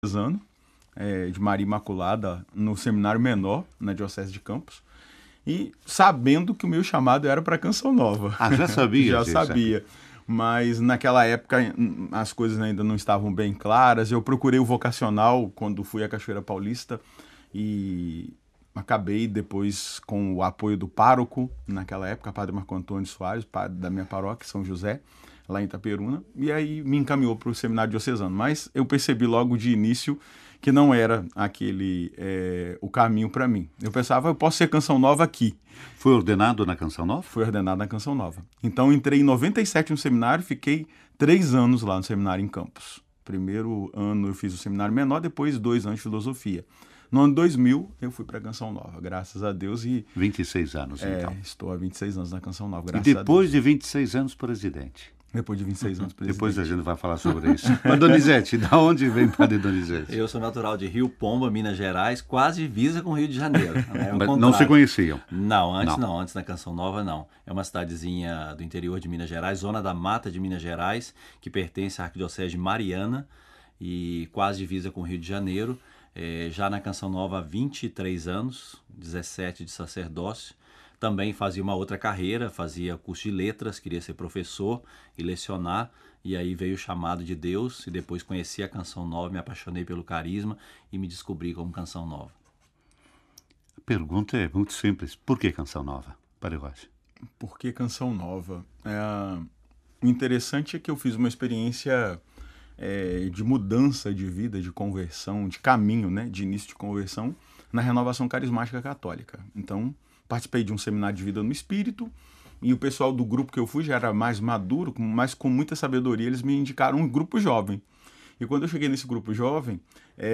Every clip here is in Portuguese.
diocesano, de Maria Imaculada, no Seminário Menor, na Diocese de Campos, e sabendo que o meu chamado era para Canção Nova. Ah, já sabia? Já sabia. Mas naquela época as coisas ainda não estavam bem claras. Eu procurei o vocacional quando fui à Cachoeira Paulista e acabei depois com o apoio do pároco, naquela época, Padre Marco Antônio Soares, padre da minha paróquia, São José, lá em Itaperuna, e aí me encaminhou para o seminário diocesano. Mas eu percebi logo de início que não era aquele o caminho para mim. Eu pensava, eu posso ser Canção Nova aqui. Foi ordenado na Canção Nova? Fui ordenado na Canção Nova. Então entrei em 97 no seminário, fiquei 3 anos lá no seminário em Campos. Primeiro ano eu fiz o seminário menor, depois 2 anos de filosofia. No ano 2000 eu fui para a Canção Nova, graças a Deus. 26 anos, então. Estou há 26 anos na Canção Nova, graças a Deus. E depois de 26 anos, presidente. Depois de 26 anos, presidente. Depois a gente vai falar sobre isso. Mas, Donizete, de onde vem Padre Donizete? Eu sou natural de Rio Pomba, Minas Gerais, quase divisa com o Rio de Janeiro. Né? Mas não se conheciam? Não, antes da Canção Nova não. É uma cidadezinha do interior de Minas Gerais, zona da Mata de Minas Gerais, que pertence à Arquidiocese de Mariana e quase divisa com o Rio de Janeiro. Já na Canção Nova há 23 anos, 17 de sacerdócio. Também fazia uma outra carreira, fazia curso de letras, queria ser professor e lecionar, e aí veio o chamado de Deus, e depois conheci a Canção Nova, me apaixonei pelo carisma e me descobri como Canção Nova. A pergunta é muito simples, por que Canção Nova, Padre Rocha? Por que Canção Nova? O interessante é que eu fiz uma experiência de mudança de vida, de conversão, de caminho, né, de início de conversão, na Renovação Carismática Católica. Então, participei de um seminário de vida no Espírito, e o pessoal do grupo que eu fui já era mais maduro, mas com muita sabedoria, eles me indicaram um grupo jovem. E quando eu cheguei nesse grupo jovem,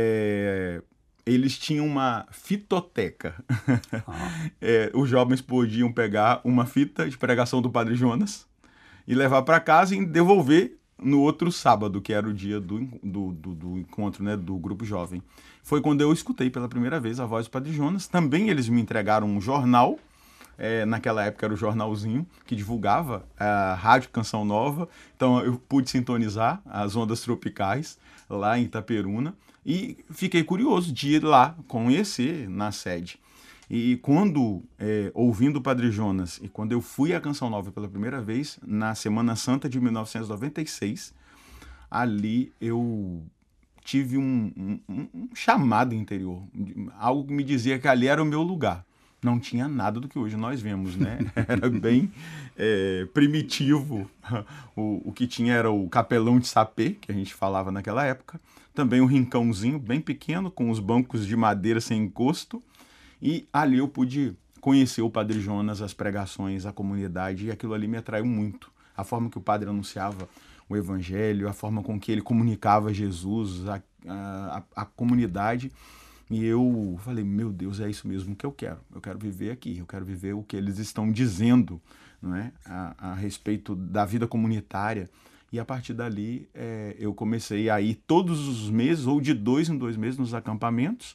eles tinham uma fitoteca. Os jovens podiam pegar uma fita de pregação do Padre Jonas e levar para casa e devolver no outro sábado, que era o dia do encontro, né, do grupo jovem. Foi quando eu escutei pela primeira vez a voz do Padre Jonas. Também eles me entregaram um jornal, naquela época era o jornalzinho, que divulgava a Rádio Canção Nova. Então eu pude sintonizar as ondas tropicais lá em Itaperuna e fiquei curioso de ir lá conhecer na sede. E quando, ouvindo o Padre Jonas, e quando eu fui à Canção Nova pela primeira vez, na Semana Santa de 1996, ali eu tive um chamado interior, algo que me dizia que ali era o meu lugar. Não tinha nada do que hoje nós vemos, né? Era bem primitivo. O que tinha era o capelão de sapê, que a gente falava naquela época. Também um rincãozinho bem pequeno, com os bancos de madeira sem encosto. E ali eu pude conhecer o Padre Jonas, as pregações, a comunidade, e aquilo ali me atraiu muito. A forma que o padre anunciava o Evangelho, a forma com que ele comunicava Jesus, a comunidade. E eu falei, meu Deus, é isso mesmo que eu quero. Eu quero viver aqui, eu quero viver o que eles estão dizendo, não é? a respeito da vida comunitária. E a partir dali eu comecei a ir todos os meses, ou de 2 em 2 meses, nos acampamentos.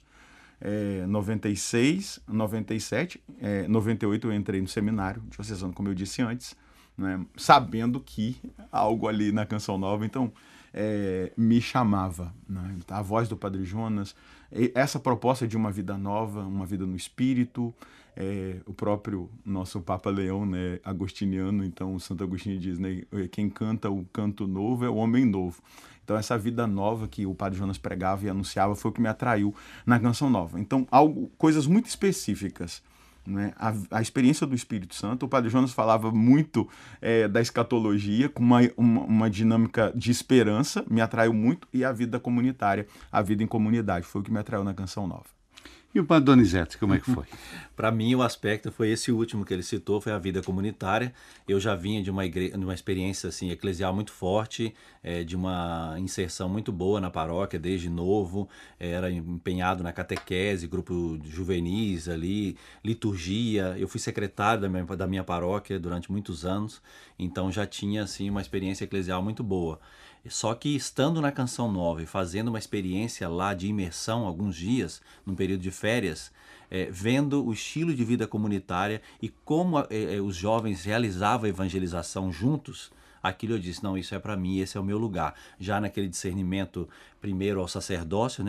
96, 97, 98 eu entrei no seminário diocesano, como eu disse antes, né, sabendo que algo ali na Canção Nova, então, me chamava, né, a voz do Padre Jonas, essa proposta de uma vida nova, uma vida no Espírito, o próprio nosso Papa Leão, né, agostiniano, então o Santo Agostinho diz, né, quem canta o canto novo é o homem novo. Então essa vida nova que o Padre Jonas pregava e anunciava foi o que me atraiu na Canção Nova. Então, coisas muito específicas, né? A experiência do Espírito Santo. O Padre Jonas falava muito da escatologia, com uma dinâmica de esperança, me atraiu muito, e a vida comunitária, a vida em comunidade, foi o que me atraiu na Canção Nova. E o Padre Donizete, como é que foi? Para mim, o aspecto foi esse último que ele citou, foi a vida comunitária. Eu já vinha de uma experiência assim, eclesial muito forte, de uma inserção muito boa na paróquia desde novo, era empenhado na catequese, grupo de juvenis ali, liturgia. Eu fui secretário da minha paróquia durante muitos anos, então já tinha assim, uma experiência eclesial muito boa. Só que estando na Canção Nova e fazendo uma experiência lá de imersão alguns dias, num período de férias, vendo o estilo de vida comunitária e como os jovens realizavam a evangelização juntos, aquilo eu disse, não, isso é para mim, esse é o meu lugar. Já naquele discernimento primeiro ao sacerdócio, né?